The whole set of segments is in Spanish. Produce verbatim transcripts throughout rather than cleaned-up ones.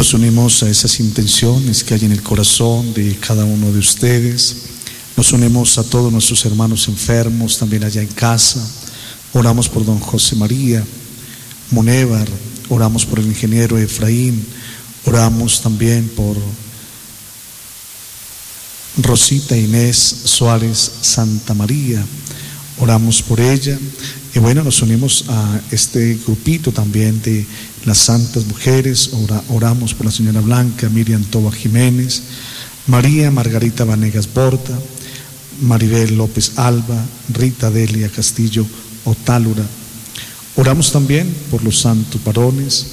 nos unimos a esas intenciones que hay en el corazón de cada uno de ustedes. Nos unimos a todos nuestros hermanos enfermos, también allá en casa. Oramos por don José María Monévar, oramos por el ingeniero Efraín, oramos también por Rosita Inés Suárez Santa María, oramos por ella. Y bueno, nos unimos a este grupito también de las santas mujeres. Ora, oramos por la señora Blanca Miriam Toba Jiménez, María Margarita Vanegas Borda, Maribel López Alba, Rita Delia Castillo Otálora. Oramos también por los santos varones.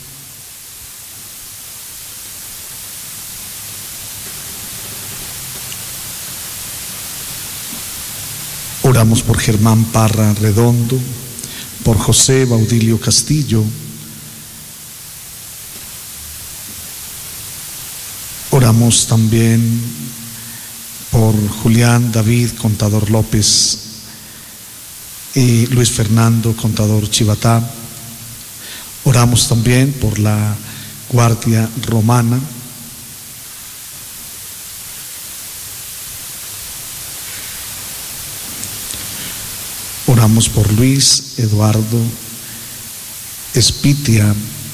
Oramos por Germán Parra Redondo, por José Baudilio Castillo. Oramos también por Julián David Contador López y Luis Fernando Contador Chivatá. Oramos también por la Guardia Romana. Oramos por Luis Eduardo Espitia,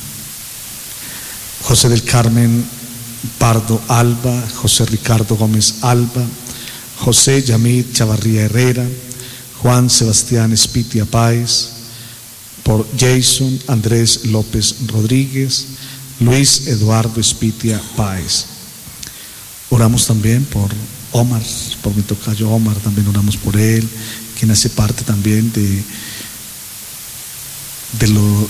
José del Carmen Pardo Alba, José Ricardo Gómez Alba, José Yamid Chavarría Herrera, Juan Sebastián Espitia Páez, por Jason Andrés López Rodríguez, Luis Eduardo Espitia Páez. Oramos también por Omar, por mi tocayo Omar, también oramos por él, quien hace parte también de, de, lo,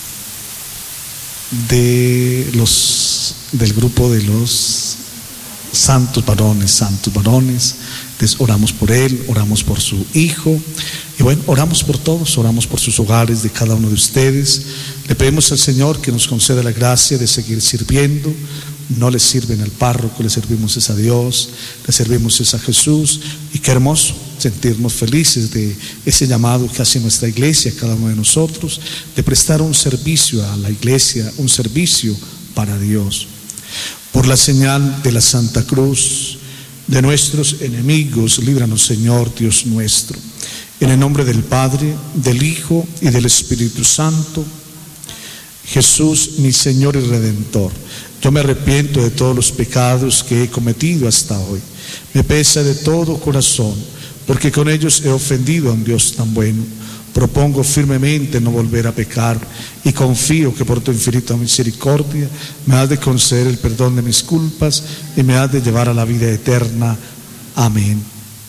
de los, del grupo de los santos varones, santos varones. Entonces oramos por él, oramos por su hijo, y bueno, oramos por todos, oramos por sus hogares de cada uno de ustedes. Le pedimos al Señor que nos conceda la gracia de seguir sirviendo. No le sirven al párroco, le servimos es a Dios, le servimos es a Jesús. Y qué hermoso sentirnos felices de ese llamado que hace nuestra iglesia, cada uno de nosotros, de prestar un servicio a la iglesia, un servicio para Dios. Por la señal de la Santa Cruz de nuestros enemigos, líbranos, Señor Dios nuestro. En el nombre del Padre, del Hijo y del Espíritu Santo. Jesús, mi Señor y Redentor, yo me arrepiento de todos los pecados que he cometido hasta hoy. Me pesa de todo corazón, porque con ellos he ofendido a un Dios tan bueno. Propongo firmemente no volver a pecar y confío que por tu infinita misericordia me has de conceder el perdón de mis culpas y me has de llevar a la vida eterna. Amén.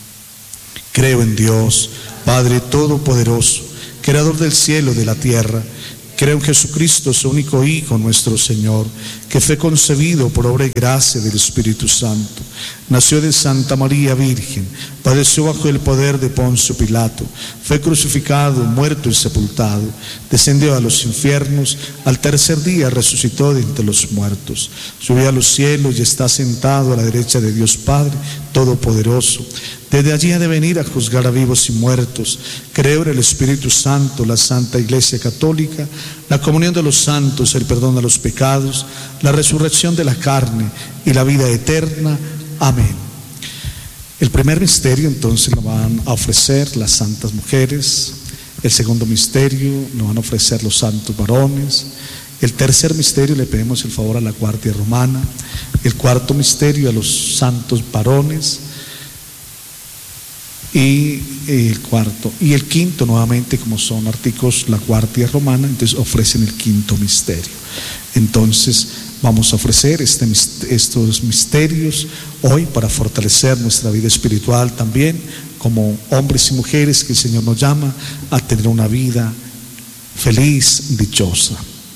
Creo en Dios, Padre Todopoderoso, Creador del cielo y de la tierra. Creo en Jesucristo, su único Hijo, nuestro Señor, que fue concebido por obra y gracia del Espíritu Santo. Nació de Santa María Virgen, padeció bajo el poder de Poncio Pilato, fue crucificado, muerto y sepultado, descendió a los infiernos, al tercer día resucitó de entre los muertos, subió a los cielos y está sentado a la derecha de Dios Padre Todopoderoso. Desde allí ha de venir a juzgar a vivos y muertos. Creo en el Espíritu Santo, la Santa Iglesia Católica, la comunión de los santos, el perdón de los pecados, la resurrección de la carne y la vida eterna. Amén. El primer misterio entonces lo van a ofrecer las santas mujeres. El segundo misterio lo van a ofrecer los santos varones. El tercer misterio le pedimos el favor a la Guardia Romana. El cuarto misterio a los santos varones. Y el cuarto y el quinto, nuevamente, como son artículos la Guardia Romana, entonces ofrecen el quinto misterio. Entonces vamos a ofrecer este, estos misterios hoy para fortalecer nuestra vida espiritual también, como hombres y mujeres que el Señor nos llama a tener una vida feliz, dichosa.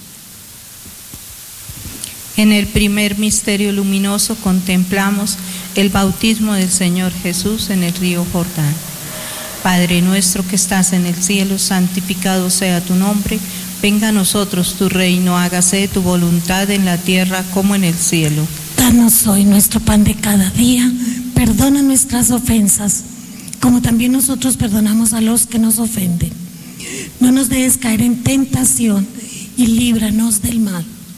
En el primer misterio luminoso contemplamos el bautismo del Señor Jesús en el río Jordán. Padre nuestro que estás en el cielo, santificado sea tu nombre. Venga a nosotros tu reino, hágase tu voluntad en la tierra como en el cielo. Danos hoy nuestro pan de cada día, perdona nuestras ofensas, como también nosotros perdonamos a los que nos ofenden. No nos dejes caer en tentación y líbranos del mal.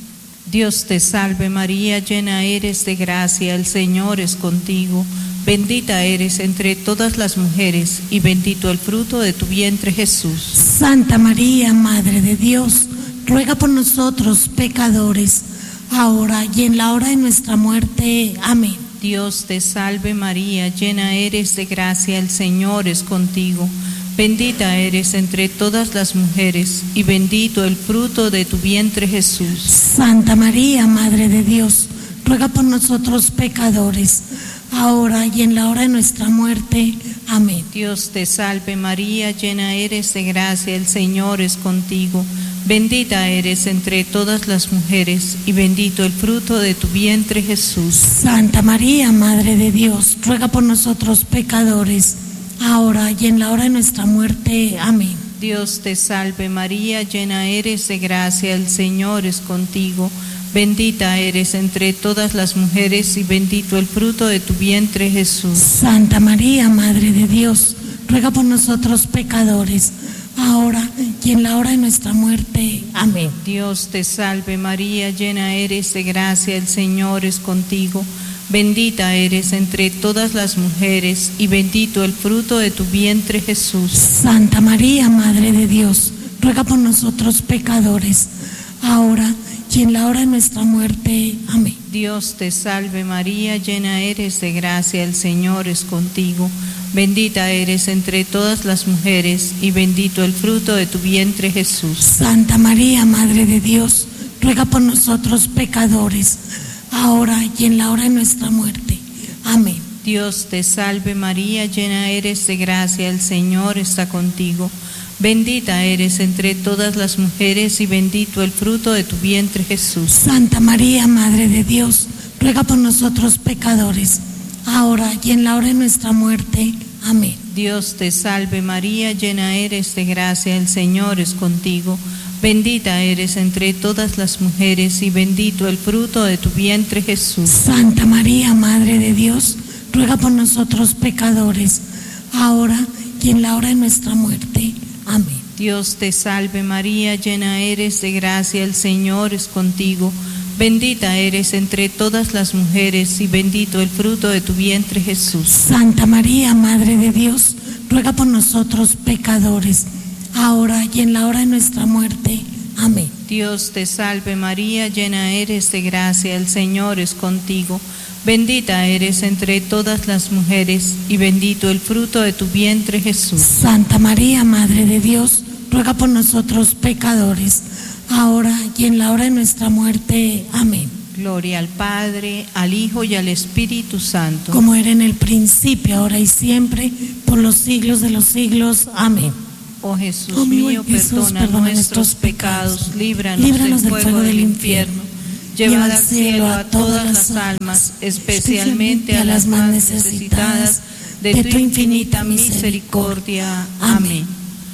Dios te salve María, llena eres de gracia, el Señor es contigo. Bendita eres entre todas las mujeres y bendito el fruto de tu vientre Jesús. Santa María, Madre de Dios, ruega por nosotros pecadores, ahora y en la hora de nuestra muerte. Amén. Dios te salve María, llena eres de gracia, el Señor es contigo. Bendita eres entre todas las mujeres y bendito el fruto de tu vientre Jesús. Santa María, Madre de Dios, ruega por nosotros pecadores, ahora y en la hora de nuestra muerte. Amén. Dios te salve María, llena eres de gracia, el Señor es contigo. Bendita eres entre todas las mujeres y bendito el fruto de tu vientre Jesús. Santa María, Madre de Dios, ruega por nosotros pecadores, ahora y en la hora de nuestra muerte. Amén. Dios te salve María, llena eres de gracia, el Señor es contigo. Bendita eres entre todas las mujeres y bendito el fruto de tu vientre Jesús. Santa María, Madre de Dios, ruega por nosotros pecadores, ahora y en la hora de nuestra muerte. Amén. Dios te salve María, llena eres de gracia, el Señor es contigo. Bendita eres entre todas las mujeres y bendito el fruto de tu vientre Jesús. Santa María, Madre de Dios, ruega por nosotros pecadores, ahora y en la hora de nuestra muerte. Amén. Dios te salve María, llena eres de gracia, el Señor es contigo. Bendita eres entre todas las mujeres y bendito el fruto de tu vientre Jesús. Santa María, Madre de Dios, ruega por nosotros pecadores, ahora y en la hora de nuestra muerte. Amén. Dios te salve María, llena eres de gracia, el Señor está contigo. Bendita eres entre todas las mujeres y bendito el fruto de tu vientre Jesús. Santa María, Madre de Dios, ruega por nosotros pecadores, ahora y en la hora de nuestra muerte. Amén. Dios te salve María, llena eres de gracia, el Señor es contigo. Bendita eres entre todas las mujeres y bendito el fruto de tu vientre Jesús. Santa María, Madre de Dios, ruega por nosotros pecadores, ahora y en la hora de nuestra muerte. Amén. Dios te salve María, llena eres de gracia, el Señor es contigo. Bendita eres entre todas las mujeres y bendito el fruto de tu vientre Jesús. Santa María, Madre de Dios, ruega por nosotros pecadores, ahora y en la hora de nuestra muerte. Amén. Dios te salve María, llena eres de gracia, el Señor es contigo. Bendita eres entre todas las mujeres y bendito el fruto de tu vientre Jesús. Santa María, Madre de Dios, ruega por nosotros pecadores, ahora y en la hora de nuestra muerte. Amén. Gloria al Padre, al Hijo y al Espíritu Santo. Como era en el principio, ahora y siempre, por los siglos de los siglos. Amén. Oh Jesús Oh, mi mío, buen Jesús, perdona, perdona nuestros pecados, líbranos, líbranos del fuego del infierno. Llevad al cielo a todas las almas, especialmente a las más necesitadas de tu infinita misericordia. Amén.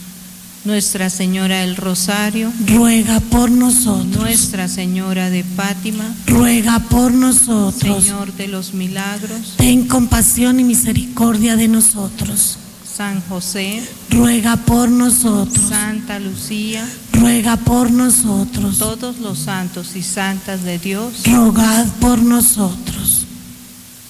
Nuestra Señora del Rosario, ruega por nosotros. Nuestra Señora de Fátima, ruega por nosotros. Señor de los milagros, ten compasión y misericordia de nosotros. San José, ruega por nosotros. Santa Lucía, ruega por nosotros. Todos los santos y santas de Dios, rogad por nosotros.